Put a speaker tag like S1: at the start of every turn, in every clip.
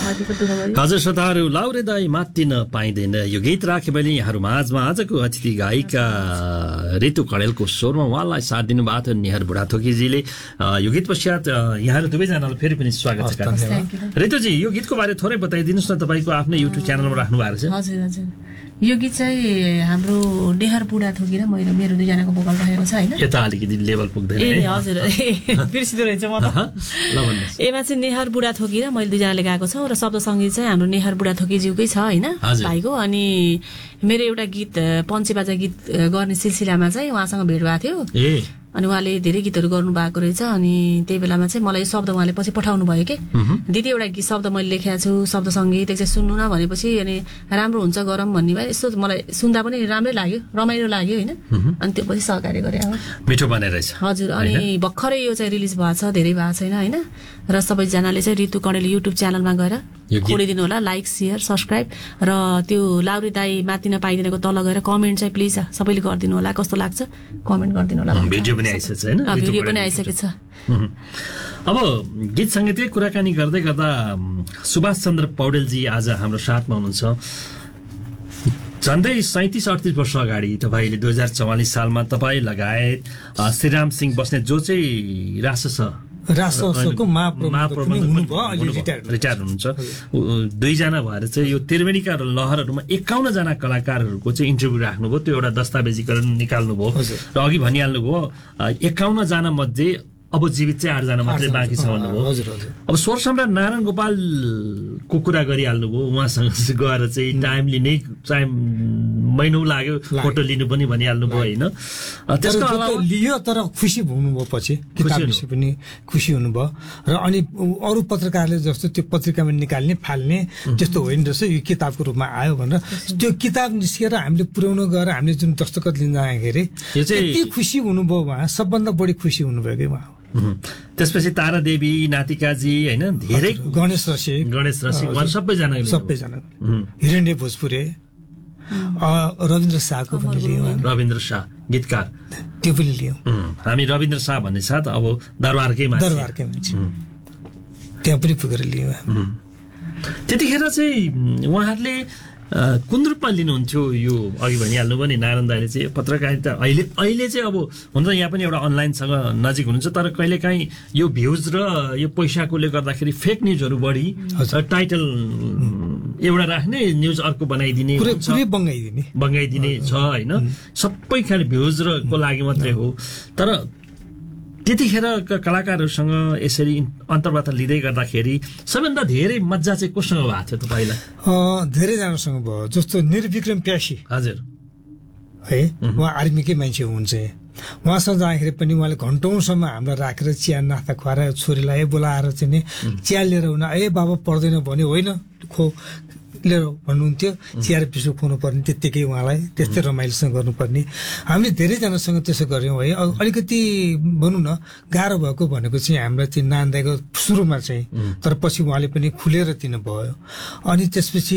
S1: हजुर श्रोताहरू, लाउरे दाई मात्तिन पाइँदैन यो गीत राखे मैले यहाँहरू माझमा आजको अतिथि गायिका ऋतु कडेलको स्वरमा उहाँलाई साथ दिनुभएको थियो निहार बुढाथोकीजीले। यो गीत पश्चात यहाँहरू दुवैजनालाई फेरि पनि स्वागत छ। ऋतुजी, यो गीतको बारे थोरै बताइदिनुहोस् न, तपाईँको आफ्नै युट्युब च्यानलमा राख्नु भएको छ।
S2: हजुर हजुर, यो गीत चाहिँ हाम्रो नेहार बुढाथोकी र मेरो दुईजनाको भोकल रहेको छ होइन।
S1: यता अलिकति लेभल पुग्दैन।
S2: ए हजुर, बिर्सिँदो रहेछ म त। एमा चाहिँ नेहार बुढाथोकी र मैले दुईजनाले गाएको छौँ र शब्द सङ्गीत चाहिँ हाम्रो नेहार बुढाथोकीज्यूकै छ होइन भाइको। अनि मेरो एउटा गीत पञ्चे बाजा गीत गर्ने सिलसिलामा चाहिँ उहाँसँग भेट भएको थियो अनि उहाँले धेरै गीतहरू गर्नु भएको रहेछ। अनि त्यही बेलामा चाहिँ मलाई यो शब्द उहाँले पछि पठाउनु भयो के, दिदी एउटा गीत शब्द मैले लेखेको छु शब्द सङ्गीत एकचोटि सुन्नु न भनेपछि अनि राम्रो हुन्छ गरम भन्ने भयो। यस्तो मलाई सुन्दा पनि राम्रै लाग्यो, रमाइलो लाग्यो होइन। अनि त्यो पछि सहकार्य गरे अब
S1: मिठो बनेर रहेछ।
S2: हजुर, अनि भर्खरै यो चाहिँ रिलिज भएको छ, धेरै भएको छैन होइन। र सबैजनाले चाहिँ ऋतु कडेल युट्युब च्यानलमा गएर खोलिदिनु होला, लाइक शेयर सब्सक्राइब। र त्यो लाउरे दाई मात्तिन पाइदिनको तल गएर कमेन्ट चाहिँ प्लिज सबैले गरिदिनु होला, कस्तो लाग्छ कमेन्ट गरिदिनु होला।
S1: भिडियो पनि आइसकेको छ होइन,
S2: भिडियो पनि आइसकेको छ।
S1: अब गीत सङ्गीतकै कुराकानी गर्दै गर्दा सुभाष चन्द्र पौडेलजी आज हाम्रो साथमा हुनुहुन्छ। झन्डै 37-38 वर्ष अगाडि तपाईँले 2044 सालमा तपाईँ लगायत श्रीराम सिंह बस्नेत जो चाहिँ
S3: राष्ट्रको
S1: रिटायर हुनुहुन्छ, दुईजना भएर चाहिँ यो त्रिवेणीका लहरहरूमा 51 जना कलाकारहरूको चाहिँ इन्टरभ्यू राख्नुभयो। त्यो एउटा दस्तावेजीकरण निकाल्नुभयो र अघि भनिहाल्नुभयो 51 जना मध्ये अब जीवित चाहिँ 8 जना मात्रै बाँकी छ भन्नुभयो। अब स्वर सम्राट नारायण गोपालको कुरा गरिहाल्नुभयो, उहाँसँग गएर चाहिँ टाइम लिने महिनौ लाग्यो, फोटो लिनु पनि भनिहाल्नुभयो होइन।
S3: त्यसको अलावा लियो तर खुसी हुनुभयो, पछि किताब पनि खुसी हुनुभयो। र अनि अरू पत्रकारले जस्तो त्यो पत्रिकामा निकाल्ने फाल्ने त्यस्तो होइन रहेछ, यो किताबको रूपमा आयो भनेर त्यो किताब निस्केर हामीले पुर्याउनु गएर हामीले जुन दस्तखत लिन जाँदाखेरि यति खुसी हुनुभयो उहाँ, सबभन्दा बढी खुसी हुनुभयो कि उहाँ।
S1: त्यसपछि तारा देवी नातिकाजी होइन, धेरै
S3: गणेश रसिक
S1: सबैजना
S3: हिरण्य भोजपुरे, रविन्द्र शाहको पनि लियौँ,
S1: रविन्द्र शाह गीतकार
S3: त्यो पनि लियौँ
S1: हामी। रविन्द्र शाह भन्ने साथ अब दरबारकै
S3: मान्छे त्यहाँ पनि पुगेर लियौँ।
S1: त्यतिखेर चाहिँ उहाँहरूले कुन रूपमा लिनुहुन्थ्यो? यो अघि भनिहाल्नु पनि नारायण दाइले चाहिँ पत्रकारिता अहिले चाहिँ अब हुन्छ यहाँ पनि एउटा अनलाइनसँग नजिक हुनुहुन्छ, तर कहिलेकाहीँ यो भ्युज र यो पैसाकोले गर्दाखेरि फेक न्युजहरू बढी, टाइटल एउटा राख्ने न्युज अर्को बनाइदिने बङ्गाइदिने छ होइन। सबै खालि भ्युज र को लागि मात्रै हो। तर त्यतिखेर कलाकारहरूसँग यसरी अन्तर्वार्ता लिँदै गर्दाखेरि सबैभन्दा धेरै मजा चाहिँ कोसँग भएको थियो तपाईँलाई?
S3: धेरैजनासँग भयो, जस्तो निर्विक्रम प्यासी
S1: हजुर
S3: है, उहाँ आर्मीकै मान्छे हुनुहुन्छ। उहाँसँग जाँदाखेरि पनि उहाँले घन्टौँसम्म हामीलाई राखेर चिया नास्ता खुवाएर छोरीलाई बोलाएर चाहिँ नि चिया लिएर हुन, बाबा पढ्दैन भने होइन खो लिएर भन्नुहुन्थ्यो, चिया र पिसो खुवाउनु पर्ने, त्यत्तिकै उहाँलाई त्यस्तै रमाइलोसँग गर्नुपर्ने। हामीले धेरैजनासँग त्यसो गऱ्यौँ है। अलिकति भनौँ न गाह्रो भएको भनेको चाहिँ हामीलाई चाहिँ नान्दाको सुरुमा चाहिँ, तर पछि उहाँले पनि खुलेर दिनुभयो। अनि त्यसपछि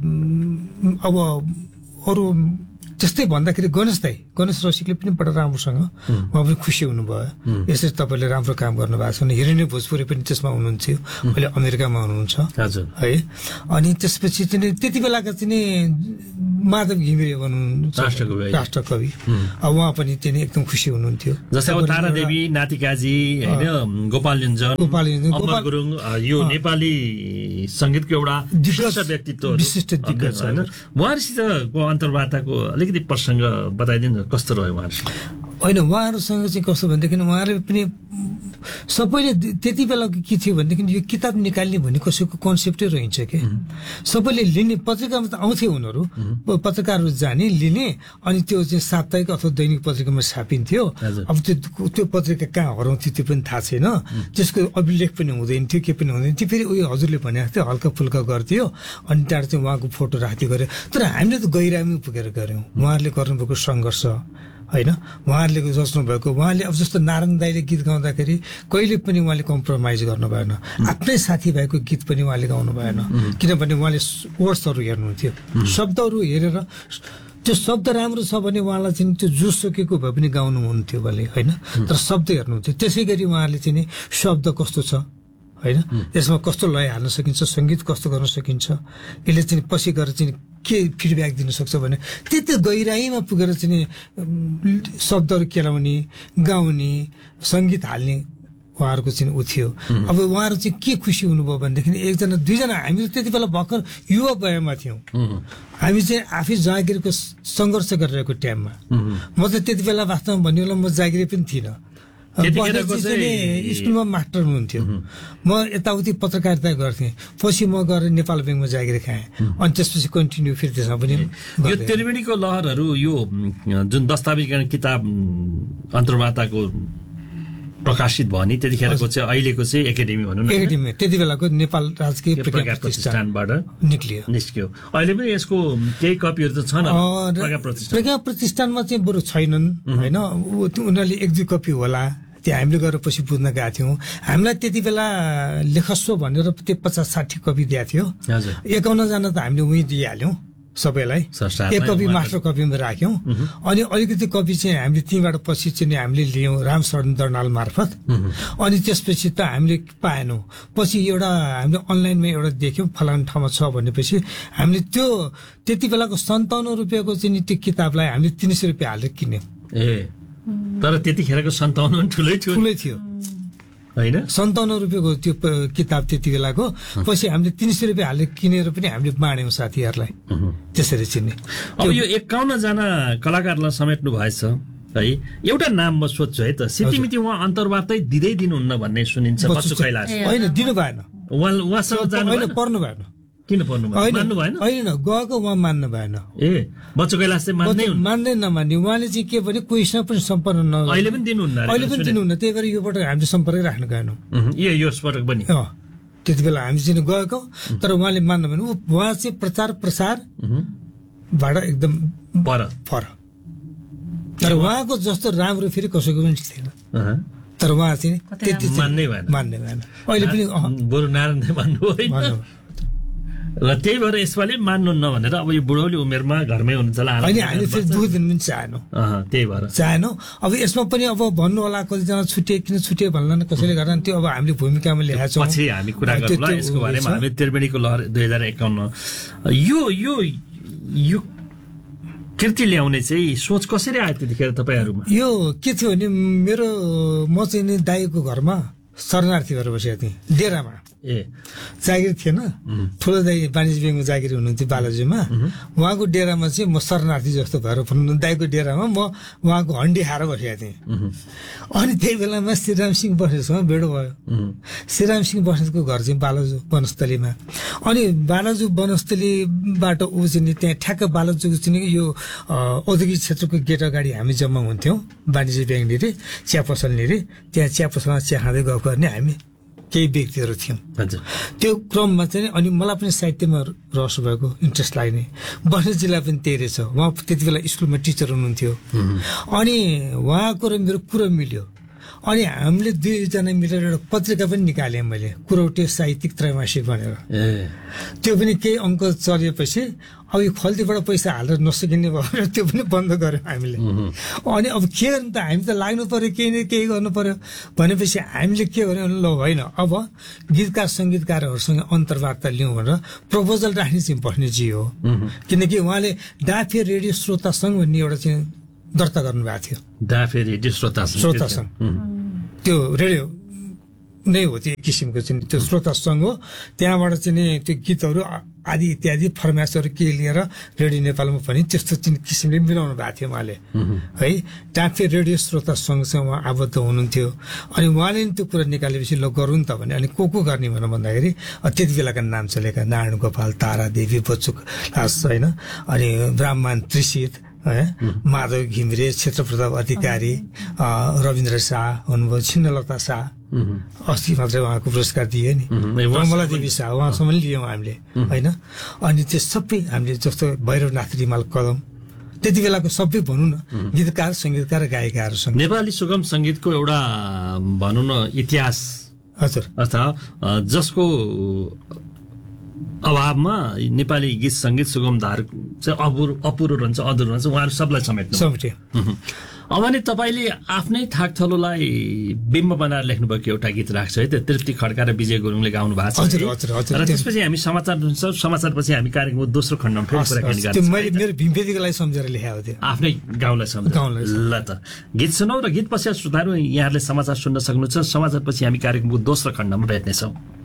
S3: अब अरू त्यस्तै भन्दाखेरि गणेश रसिकले पनि बडा राम्रोसँग उहाँ पनि खुसी हुनुभयो, यसरी तपाईँले राम्रो काम गर्नुभएको छ। हिरण्य भोजपुरी पनि त्यसमा हुनुहुन्थ्यो, अहिले अमेरिकामा हुनुहुन्छ है। अनि त्यसपछि चाहिँ त्यति बेलाका चाहिँ माधव घिमिरे भन्नुहुन्छ राष्ट्रकवि, अब उहाँ पनि चाहिँ एकदम खुसी हुनुहुन्थ्यो।
S1: जस्तै अब तारा देवी नातिकाजी होइन, गोपाल गुरुङ, यो नेपाली सङ्गीतको एउटा विशिष्ट दिग्गज होइन। उहाँहरूसितको अन्तर्वार्ताको अलिकति प्रसङ्ग बताइदिनु, कस्तो रह्यो उहाँहरूसँग?
S3: होइन, उहाँहरूसँग चाहिँ कस्तो भनेदेखि उहाँहरूले पनि सबैले त्यति बेला के थियो भनेदेखि यो किताब निकाल्ने भन्ने कसैको कन्सेप्टै रहन्छ कि सबैले लिने, पत्रिकामा त आउँथे उनीहरू, पत्रकारहरू जाने लिने, अनि त्यो चाहिँ साप्ताहिक अथवा दैनिक पत्रिकामा छापिन्थ्यो। अब त्यो पत्रिका कहाँ हराउँथ्यो त्यो पनि थाहा छैन, त्यसको अभिलेख पनि हुँदैन थियो, के पनि हुँदैन थियो। फेरि उयो हजुरले भनेको थियो हल्का फुल्का गर्थ्यो, अनि त्यहाँबाट चाहिँ उहाँको फोटो राख्दै गऱ्यो। तर हामीले त गहिरामी पुगेर गऱ्यौँ, उहाँहरूले गर्नुभएको सङ्घर्ष होइन, उहाँहरूले सोच्नुभएको, उहाँले अब जस्तो नारायण दाइले गीत गाउँदाखेरि कहिले पनि उहाँले कम्प्रोमाइज गर्नु भएन, आफ्नै साथीभाइको गीत पनि उहाँले गाउनु भएन, किनभने उहाँले वर्ड्सहरू हेर्नुहुन्थ्यो, शब्दहरू हेरेर त्यो शब्द राम्रो छ भने उहाँलाई चाहिँ त्यो जोसुकेको भए पनि गाउनुहुन्थ्यो भने होइन, तर शब्द हेर्नुहुन्थ्यो। त्यसै गरी उहाँहरूले चाहिँ शब्द कस्तो छ होइन, यसमा कस्तो लय हाल्न सकिन्छ, सङ्गीत कस्तो गर्न सकिन्छ, यसले चाहिँ पछि गएर चाहिँ के फिडब्याक दिन सक्छ भने त्यति गहिराइमा पुगेर चाहिँ शब्दहरू केलाउने, गाउने, सङ्गीत हाल्ने उहाँहरूको चाहिँ ऊ थियो। अब उहाँहरू चाहिँ के खुसी हुनुभयो भनेदेखि एकजना दुईजना हामी त्यति बेला भर्खर युवा वयमा थियौँ, हामी चाहिँ आफै जागिरको सङ्घर्ष गरिरहेको टाइममा। म त त्यति बेला वास्तवमा भन्ने बेला म जागिरी पनि थिइनँ, स्कुलमा मास्टर हुनुहुन्थ्यो, म यताउति पत्रकारिता गर्थेँ, पछि म गएर नेपाल ब्याङ्कमा जागिर खाएँ, अनि त्यसपछि कन्टिन्यू फेरि त्यसमा पनि।
S1: यो त्रिवेणीको लहरहरू यो जुन दस्तावेजीकरण किताब अन्तर्वार्ताको प्रकाशित भयो नि, त्यतिखेरको चाहिँ अहिलेको चाहिँ एकाडेमी भनौँ न,
S3: एकाडेमी त्यति बेलाको नेपाल राजकीय
S1: प्रज्ञा प्रतिष्ठानबाट निस्क्यो। अहिले पनि यसको केही कपीहरू त छन्
S3: प्रज्ञा प्रतिष्ठानमा चाहिँ बरु छैनन् होइन, उनीहरूले 1-2 कपी होला, त्यो हामीले गएर पछि बुझ्न गएको थियौँ। हामीलाई त्यति बेला लेखस्व भनेर त्यो 50-60 कपी दिएको थियो, 51 जना त हामीले उहीँ दिइहाल्यौँ सबैलाई, एक कपी मास्टर कपीमा राख्यौँ। अनि अलिकति कपी चाहिँ हामीले त्यहीँबाट पछि चाहिँ हामीले लियौँ रामशरण दर्नाल मार्फत, अनि त्यसपछि त हामीले पाएनौँ। पछि एउटा हामीले अनलाइनमा एउटा देख्यौँ फलाना ठाउँमा छ भनेपछि हामीले त्यो त्यति बेलाको 57 रुपियाँको चाहिँ त्यो किताबलाई हामीले 300 रुपियाँ हालेर किन्यौँ।
S1: ए तर त्यतिखेरको 57 ठुलै थियो होइन,
S3: 57 रुपियाँको त्यो किताब त्यति बेलाको। पछि हामीले 300 रुपियाँ हालेर किनेर पनि हामीले बाँड्यौँ साथीहरूलाई, त्यसरी चिन्ने।
S1: अब यो 51 जना कलाकारलाई समेट्नु भएछ है, एउटा नाम म सोध्छु है त, सिटिमिति उहाँ अन्तर्वार्तै दिँदै दिनुहुन्न भन्ने सुनिन्छ, बच्चु कैलाश।
S3: होइन, दिनु भएन,
S1: उहाँसँग जानु
S3: पर्नु भएन।
S1: किन पर्नु भएन? मान्नु भएन?
S3: होइन, गएको उहाँ मान्नु भएन।
S1: ए बच्चु कैलाश चाहिँ
S3: मान्दै नमान्ने, उहाँले चाहिँ के भने कोहीसँग पनि सम्पर्क
S1: अहिले पनि दिनुहुन्न,
S3: अहिले पनि दिनुहुन्न, त्यही भएर योबाट हामीले सम्पर्क राख्न गएनौँ।
S1: यो पटक पनि
S3: त्यति बेला हामी चाहिँ गएको, तर उहाँले मान्नु भएन। उहाँ चाहिँ प्रचार प्रसारबाट एकदम पर, तर उहाँको जस्तो राम्रो फेरि कसैको पनि थिएन, तर उहाँ चाहिँ त्यति
S1: मान्नै
S3: भएन। अहिले पनि
S1: बरु नारायण मान्नु र त्यही भएर यसपालि मान्नुहुन्न भनेर अब यो बुढौली उमेरमा घरमै हुनुहुन्छ होला,
S3: हामीले फेरि 2 दिन पनि चाहेनौँ,
S1: त्यही भएर
S3: चाहेनौँ। अब यसमा पनि अब भन्नु होला कतिजना छुटे किन छुटे भन्ला कसैले गर्दा त्यो अब हामीले भूमिकामा ल्याएको छौँ,
S1: पछि हामी कुरा गरौँला यसको बारेमा। हामी त्रिवेणीको लहर 2051 यो कृति ल्याउने चाहिँ सोच कसरी आयो त्यतिखेर तपाईँहरूमा?
S3: यो के थियो भने म चाहिँ नि दाइको घरमा शरणार्थी भएर बसेको थिएँ डेरामा, जागिर थिएन, ठुलो दाई वाणिज्य ब्याङ्कमा जागिर हुनुहुन्थ्यो बालाजुमा, उहाँको डेरामा चाहिँ म शरणार्थी जस्तो भएर भन्नु दाइको डेरामा म उहाँको हन्डी खाएर बसेको थिएँ। अनि त्यही बेलामा श्रीराम सिंह बस्नेतसँग भेट भयो। श्रीराम सिंह बस्नेतको घर चाहिँ बालाजु वनस्थलीमा, अनि बालाजु वनस्थलीबाट ऊ चाहिँ त्यहाँ ठ्याक्क बालाजुको चाहिँ यो औद्योगिक क्षेत्रको गेट अगाडि हामी जम्मा हुन्थ्यौँ, वाणिज्य ब्याङ्कनिर चिया पसलनिर, त्यहाँ चिया पसलमा चिया खाँदै गफ गर्ने हामी केही व्यक्तिहरू थियौँ। त्यो क्रममा चाहिँ अनि मलाई पनि साहित्यमा रस भएको, इन्ट्रेस्ट लाग्ने। बस्नेतजीलाई पनि त्यही रहेछ, उहाँ त्यति बेला स्कुलमा टिचर हुनुहुन्थ्यो, अनि उहाँको र मेरो कुरो मिल्यो। अनि हामीले 2 जना मिलेर एउटा पत्रिका पनि निकालेँ मैले, कुरौटे साहित्यिक त्रैमासिक भनेर। त्यो पनि केही अङ्क चलेपछि अब यो खल्तीबाट पैसा हालेर नसकिने भएर त्यो पनि बन्द गर्यौँ हामीले। अनि अब के गर्नु त, हामी त लाग्नु पर्यो, केही न केही गर्नु पर्यो भनेपछि हामीले के गर्यौँ, ल होइन अब गीतकार सङ्गीतकारहरूसँग अन्तर्वार्ता लिउँ भनेर प्रपोजल राख्ने चाहिँ बस्नेतजी हो, किनकि उहाँले डाफे रेडियो श्रोता सङ्घ भन्ने एउटा चाहिँ दर्ता गर्नुभएको थियो।
S1: डाफे रेडियो श्रोता
S3: सङ्घ त्यो रेडियो नै हो, त्यो किसिमको चाहिँ त्यो श्रोता सङ्घ हो। त्यहाँबाट चाहिँ त्यो गीतहरू आदि इत्यादि फरमाइसहरू के लिएर रेडियो नेपालमा पनि त्यस्तो चाहिँ किसिमले मिलाउनु भएको थियो उहाँले है। डाफे रेडियो श्रोता सङ्घसँग उहाँ आबद्ध हुनुहुन्थ्यो। अनि उहाँले नि त्यो कुरा निकालेपछि ल गरौँ त भने, अनि को गर्ने भनेर भन्दाखेरि त्यति बेलाका नाम चलेका नारायण गोपाल, तारा देवी, बच्चु कैलाश होइन, अनि ब्राह्मण त्रिसित, माधव घिमिरे, क्षेत्रप्रताप अधिकारी, रविन्द्र शाह हुनुभयो, छिन्नलता शाह, अस्ति मात्रै उहाँको पुरस्कार दिए नि, कमला देवी शाह, उहाँसम्म लियौँ हामीले होइन। अनि त्यो सबै हामीले जस्तो भैरवनाथ रिमाल कदम, त्यति बेलाको सबै भनौँ न गीतकार सङ्गीतकार गायिकाहरूसँग
S1: नेपाली सुगम सङ्गीतको एउटा भनौँ न इतिहास,
S3: हजुर,
S1: अर्थात् जसको अभावमा नेपाली गीत सङ्गीत सुगमधार चाहिँ अपुरो रहन्छ, अधुरो रहन्छ, उहाँहरू सबलाई समेट्नु। अब नि तपाईँले आफ्नै थाकथलोलाई बिम्ब बनाएर लेख्नुभएको एउटा गीत राख्छ है, त्यो तृप्ति खड्का र विजय गुरुङले गाउनु भएको छ। र त्यसपछि हामी समाचार सुन्छौँ, समाचारपछि हामी कार्यक्रमको दोस्रो खण्डमा फेरि कुराकानी गर्छौँ।
S3: मैले मेरो भीमपेदीको लागि सम्झेर लेखेको थियो,
S1: आफ्नै गाउँलाई सम्झेर। ल त गीत सुनौ र गीत पश्चात श्रोताहरू यहाँहरूले समाचार सुन्न सक्नुहुन्छ। समाचारपछि हामी कार्यक्रमको दोस्रो खण्डमा भेट्नेछौँ।